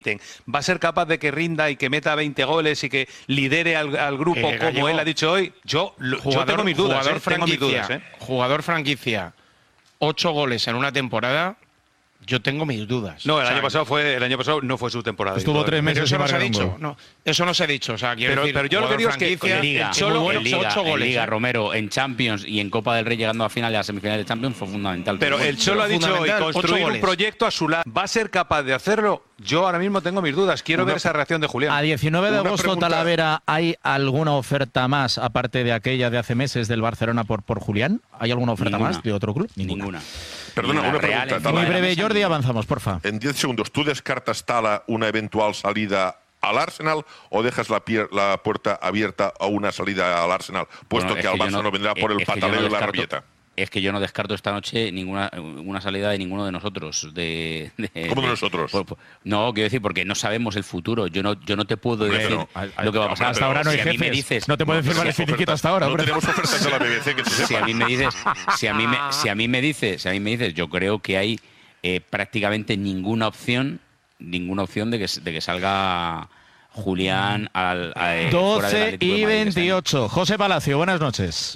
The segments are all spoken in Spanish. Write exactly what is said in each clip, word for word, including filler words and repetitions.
va a ser capaz de que rinda y que meta veinte goles y que lidere al, al grupo eh, como Gallego, él ha dicho hoy, yo, jugador, yo tengo mis dudas, jugador eh, franquicia, tengo mis dudas ¿eh? Jugador franquicia, ocho goles en una temporada, yo tengo mis dudas. No, el o sea, año pasado fue, el año pasado no fue su temporada. Estuvo tres meses eso sin no se ha dicho. gol. No, eso no se ha dicho. O sea, quiero pero, decir, pero yo lo que digo es que en Liga, solo en Liga, ocho goles, en Liga ¿eh? Romero, en Champions y en Copa del Rey llegando a final de la semifinal de Champions fue fundamental. Pero el Cholo ha dicho hoy, construir un proyecto a su lado. ¿Va a ser capaz de hacerlo? Yo ahora mismo tengo mis dudas. Quiero Una, ver esa reacción de Julián. A diecinueve de agosto, pregunta... Talavera, ¿hay alguna oferta más, aparte de aquella de hace meses del Barcelona por, por Julián? ¿Hay alguna oferta Ninguna. más de otro club? Ninguna. Ninguna. Perdona, una Real, pregunta. Muy breve, Jordi, avanzamos, porfa. En diez segundos, ¿tú descartas, Tala, una eventual salida al Arsenal o dejas la, la puerta abierta a una salida al Arsenal, puesto bueno, que al Barça no, no vendrá por el pataleo no y la rabieta? Es que yo no descarto esta noche ninguna una salida de ninguno de nosotros. De, de, ¿Cómo de de nosotros? Por, por, no, quiero decir, porque no sabemos el futuro. Yo no yo no te puedo hombre, decir pero, lo que va a pasar. Hasta ahora no hay si jefes. A mí me dices, no te pueden firmar el finiquito hasta ahora. No hombre. Tenemos ofertas de la B B C que se sepa. Si a mí me dices, si a mí me, si a mí me dices, si a mí me dices, yo creo que hay eh, prácticamente ninguna opción, ninguna opción de que, de que salga Julián al, al doce y veintiocho. José Palacio, buenas noches.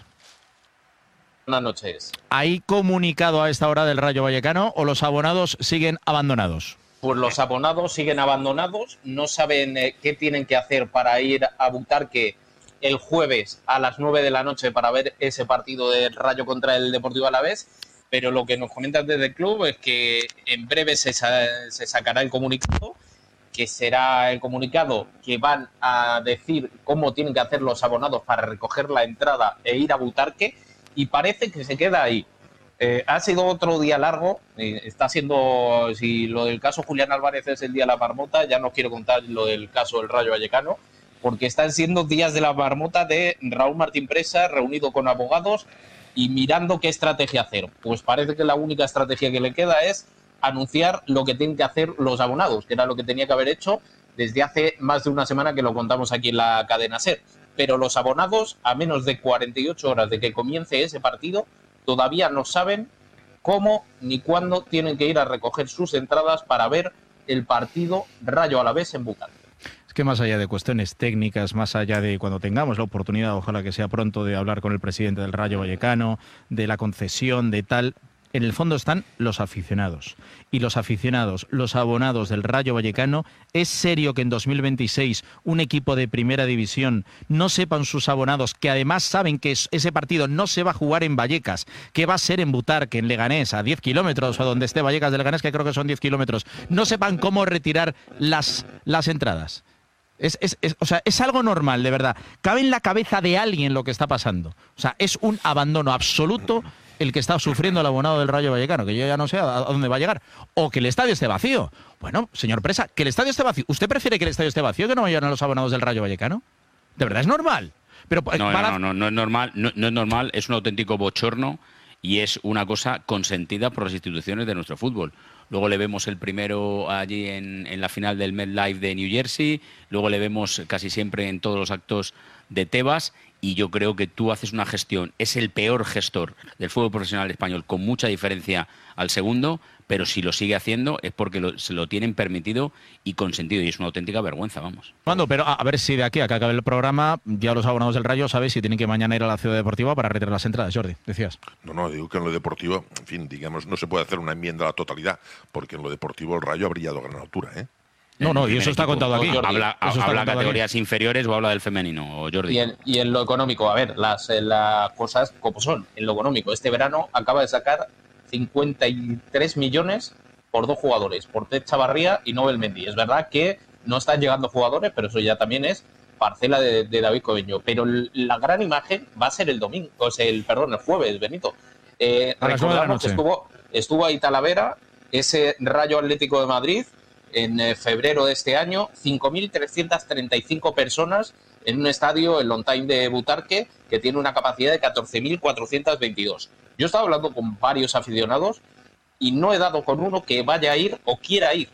Buenas noches. ¿Hay comunicado a esta hora del Rayo Vallecano o los abonados siguen abandonados? Pues los abonados siguen abandonados, no saben eh, qué tienen que hacer para ir a Butarque el jueves a las nueve de la noche para ver ese partido del Rayo contra el Deportivo Alavés, pero lo que nos comentan desde el club es que en breve se, sa se sacará el comunicado, que será el comunicado que van a decir cómo tienen que hacer los abonados para recoger la entrada e ir a Butarque, y parece que se queda ahí. Eh, ha sido otro día largo, eh, está siendo, si lo del caso Julián Álvarez es el día de la marmota, ya no quiero contar lo del caso del Rayo Vallecano, porque están siendo días de la marmota de Raúl Martín Presa reunido con abogados y mirando qué estrategia hacer. Pues parece que la única estrategia que le queda es anunciar lo que tienen que hacer los abonados, que era lo que tenía que haber hecho desde hace más de una semana que lo contamos aquí en la cadena SER. Pero los abonados, a menos de cuarenta y ocho horas de que comience ese partido, todavía no saben cómo ni cuándo tienen que ir a recoger sus entradas para ver el partido Rayo Alavés en Butarque. Es que más allá de cuestiones técnicas, más allá de cuando tengamos la oportunidad, ojalá que sea pronto, de hablar con el presidente del Rayo Vallecano, de la concesión, de tal... En el fondo están los aficionados. Y los aficionados, los abonados del Rayo Vallecano, ¿es serio que en dos mil veintiséis un equipo de primera división no sepan sus abonados, que además saben que ese partido no se va a jugar en Vallecas, que va a ser en Butarque, en Leganés, a diez kilómetros, o donde esté Vallecas de Leganés, que creo que son diez kilómetros, no sepan cómo retirar las, las entradas? Es, es, es, o sea, es algo normal, de verdad. Cabe en la cabeza de alguien lo que está pasando. O sea, es un abandono absoluto el que está sufriendo el abonado del Rayo Vallecano, que yo ya no sé a dónde va a llegar. O que el estadio esté vacío. Bueno, señor Presa, que el estadio esté vacío. ¿Usted prefiere que el estadio esté vacío que no vayan a los abonados del Rayo Vallecano? ¿De verdad es normal? Pero, no, para... no, no, no es normal, no, no es normal, es un auténtico bochorno y es una cosa consentida por las instituciones de nuestro fútbol. Luego le vemos el primero allí en, en la final del MetLife de New Jersey, luego le vemos casi siempre en todos los actos de Tebas, y yo creo que tú haces una gestión, es el peor gestor del fútbol profesional español, con mucha diferencia al segundo, pero si lo sigue haciendo es porque lo, se lo tienen permitido y consentido, y es una auténtica vergüenza, vamos. Mando, pero a, a ver si de aquí a que acabe el programa, ya los abonados del Rayo sabéis si tienen que mañana ir a la Ciudad Deportiva para retirar las entradas. Jordi, decías. No, no, digo que en lo deportivo, en fin, digamos, no se puede hacer una enmienda a la totalidad, porque en lo deportivo el Rayo ha brillado a gran altura, ¿eh? No, no, y eso está contado aquí. ¿Habla, habla categorías aquí. inferiores o habla del femenino, Jordi? Y en, y en lo económico, a ver, las, las cosas como son. En lo económico, este verano acaba de sacar cincuenta y tres millones por dos jugadores, por Ted Chavarría y Nobel Mendy. Es verdad que no están llegando jugadores, pero eso ya también es parcela de, de David Cobeño. Pero la gran imagen va a ser el domingo, o sea, el, perdón, el jueves, Benito. Eh, recordamos que estuvo, estuvo ahí Talavera, ese Rayo Atlético de Madrid, en febrero de este año, cinco mil trescientas treinta y cinco personas en un estadio, el Longtime de Butarque, que tiene una capacidad de catorce mil cuatrocientos veintidós. Yo he estado hablando con varios aficionados y no he dado con uno que vaya a ir o quiera ir.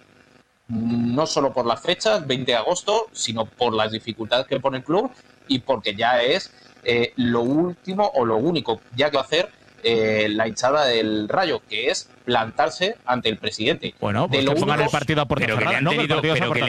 No solo por las fechas, veinte de agosto, sino por las dificultades que pone el club y porque ya es eh, lo último o lo único ya que va a hacer Eh, la hinchada del Rayo, que es plantarse ante el presidente. Bueno, pues de lo que pongan único, el partido a puerta pero cerrada. que le han no, tenido, el partido pero a puerta